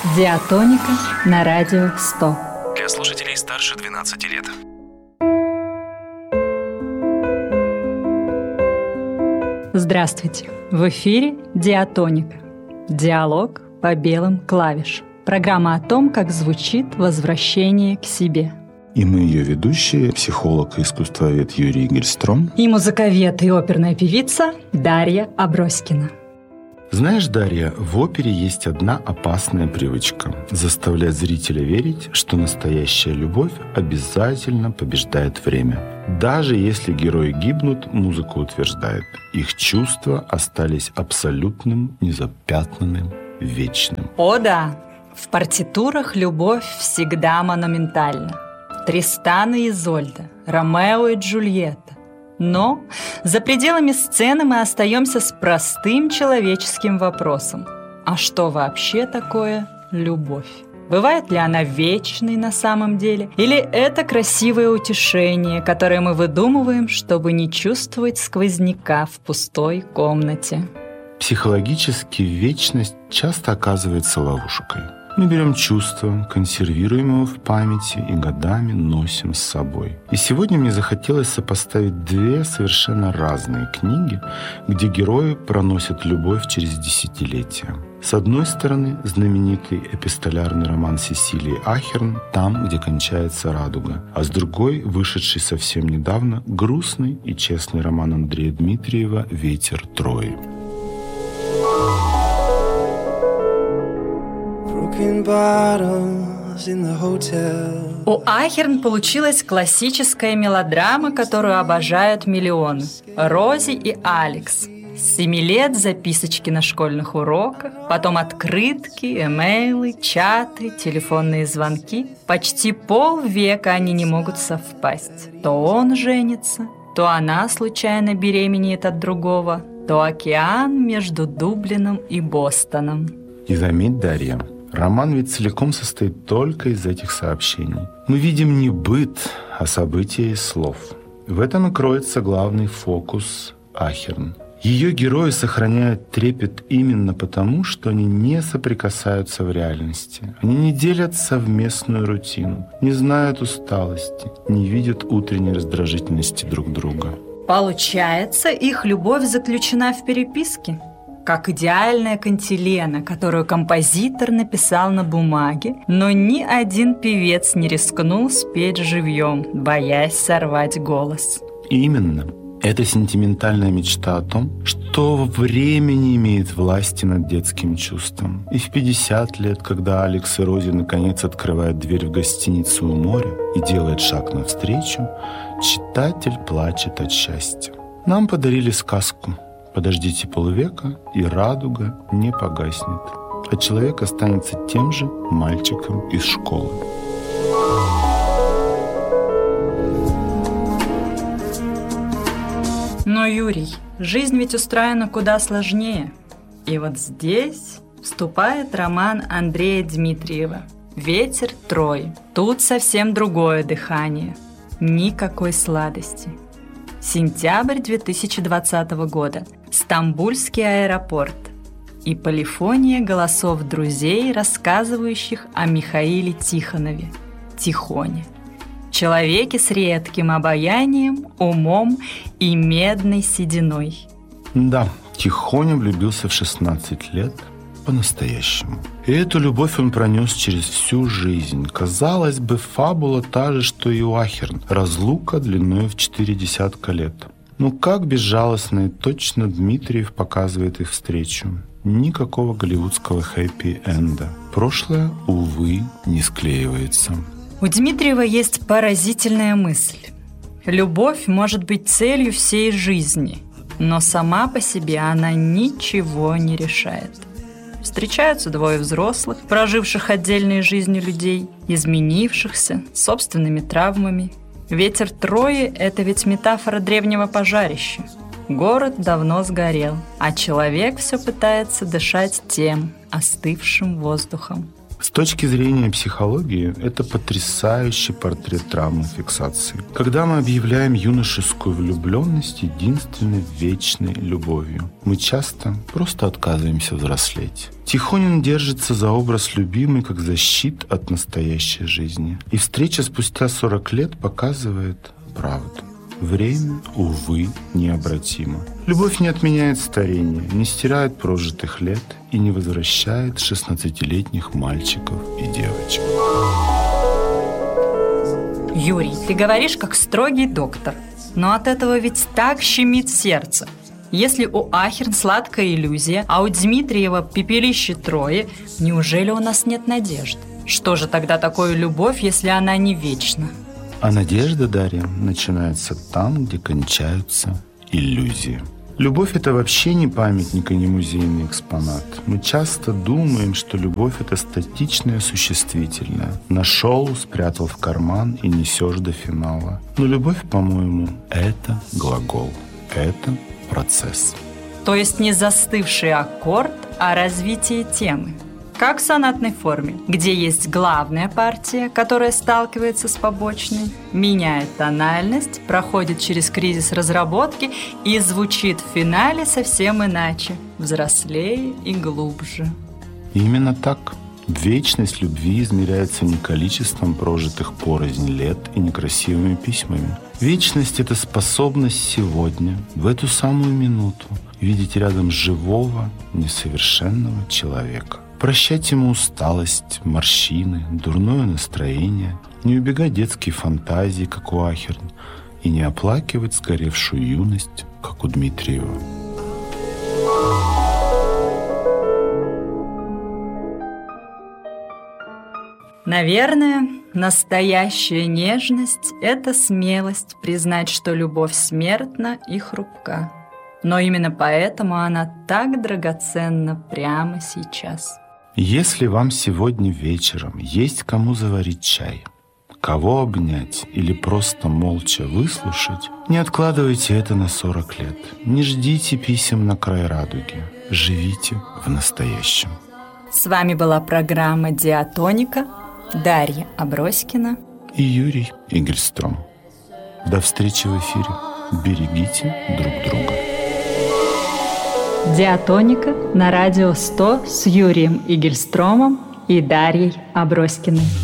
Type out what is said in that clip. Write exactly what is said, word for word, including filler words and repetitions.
Диатоника на радио сто. Для слушателей старше двенадцати лет. Здравствуйте! В эфире Диатоника. Диалог по белым клавишам. Программа о том, как звучит возвращение к себе. И мы ее ведущие, психолог и искусствовед Юрий Гельстром. И музыковед и оперная певица Дарья Аброськина. Знаешь, Дарья, в опере есть одна опасная привычка – заставлять зрителя верить, что настоящая любовь обязательно побеждает время. Даже если герои гибнут, музыка утверждает, их чувства остались абсолютным, незапятнанным, вечным. О да, в партитурах любовь всегда монументальна. Тристан и Изольда, Ромео и Джульетта. Но за пределами сцены мы остаемся с простым человеческим вопросом. А что вообще такое любовь? Бывает ли она вечной на самом деле? Или это красивое утешение, которое мы выдумываем, чтобы не чувствовать сквозняка в пустой комнате? Психологически вечность часто оказывается ловушкой. Мы берем чувство, консервируем его в памяти и годами носим с собой. И сегодня мне захотелось сопоставить две совершенно разные книги, где герои проносят любовь через десятилетия. С одной стороны, знаменитый эпистолярный роман Сесилии Ахерн «Там, где кончается радуга», а с другой, вышедший совсем недавно, грустный и честный роман Андрея Дмитриева «Ветер Трои». У Ахерн получилась классическая мелодрама, которую обожают миллионы. Рози и Алекс. С семи лет записочки на школьных уроках, потом открытки, эмейлы, чаты, телефонные звонки. Почти полвека они не могут совпасть. То он женится, то она случайно беременеет от другого, то океан между Дублином и Бостоном. И заметь, Дарья, роман ведь целиком состоит только из этих сообщений. Мы видим не быт, а события из слов. В этом и кроется главный фокус Ахерн. Ее герои сохраняют трепет именно потому, что они не соприкасаются в реальности. Они не делят совместную рутину, не знают усталости, не видят утренней раздражительности друг друга. Получается, их любовь заключена в переписке? Как идеальная кантилена, которую композитор написал на бумаге, но ни один певец не рискнул спеть живьем, боясь сорвать голос. Именно. Это сентиментальная мечта о том, что время не имеет власти над детским чувством. И в пятьдесят лет, когда Алекс и Рози наконец открывают дверь в гостиницу у моря и делает шаг навстречу, читатель плачет от счастья. Нам подарили сказку. Подождите полвека, и радуга не погаснет, а человек останется тем же мальчиком из школы. Но, Юрий, жизнь ведь устроена куда сложнее. И вот здесь вступает роман Андрея Дмитриева «Ветер Трои». Тут совсем другое дыхание. Никакой сладости. Сентябрь две тысячи двадцатого года. Стамбульский аэропорт. И полифония голосов друзей, рассказывающих о Михаиле Тихонове, Тихоне. Человеке с редким обаянием, умом и медной сединой. Да, Тихоня влюбился в шестнадцать лет по-настоящему. И эту любовь он пронес через всю жизнь. Казалось бы, фабула та же, что и у Ахерн. Разлука длиной в четыре десятка лет. Но как безжалостно и точно Дмитриев показывает их встречу. Никакого голливудского хэппи-энда. Прошлое, увы, не склеивается. У Дмитриева есть поразительная мысль. Любовь может быть целью всей жизни, но сама по себе она ничего не решает. Встречаются двое взрослых, проживших отдельной жизнью людей, изменившихся, собственными травмами. Ветер Трои – это ведь метафора древнего пожарища. Город давно сгорел, а человек все пытается дышать тем остывшим воздухом. С точки зрения психологии, это потрясающий портрет травмы фиксации. Когда мы объявляем юношескую влюбленность единственной вечной любовью, мы часто просто отказываемся взрослеть. Тихонин держится за образ любимой как защит от настоящей жизни. И встреча спустя сорок лет показывает правду. Время, увы, необратимо. Любовь не отменяет старение, не стирает прожитых лет и не возвращает шестнадцатилетних мальчиков и девочек. Юрий, ты говоришь как строгий доктор, но от этого ведь так щемит сердце. Если у Ахерн сладкая иллюзия, а у Дмитриева пепелище трое, неужели у нас нет надежд? Что же тогда такое любовь, если она не вечна? А надежда, Дарья, начинается там, где кончаются иллюзии. Любовь – это вообще не памятник и не музейный экспонат. Мы часто думаем, что любовь – это статичное существительное. Нашел, спрятал в карман и несешь до финала. Но любовь, по-моему, это глагол, это процесс. То есть не застывший аккорд, а развитие темы. Как в сонатной форме, где есть главная партия, которая сталкивается с побочной, меняет тональность, проходит через кризис разработки и звучит в финале совсем иначе, взрослее и глубже. Именно так. Вечность любви измеряется не количеством прожитых порознь лет и некрасивыми письмами. Вечность – это способность сегодня, в эту самую минуту, видеть рядом живого, несовершенного человека. Прощать ему усталость, морщины, дурное настроение, не убегать детские фантазии, как у Ахерн, и не оплакивать сгоревшую юность, как у Дмитриева. Наверное, настоящая нежность – это смелость признать, что любовь смертна и хрупка. Но именно поэтому она так драгоценна прямо сейчас. Если вам сегодня вечером есть кому заварить чай, кого обнять или просто молча выслушать, не откладывайте это на сорок лет. Не ждите писем на край радуги. Живите в настоящем. С вами была программа «Диатоника», Дарья Аброськина и Юрий Игельстром. До встречи в эфире. Берегите друг друга. «Диатоника» на радио сто с Юрием Игельстромом и Дарьей Аброськиной.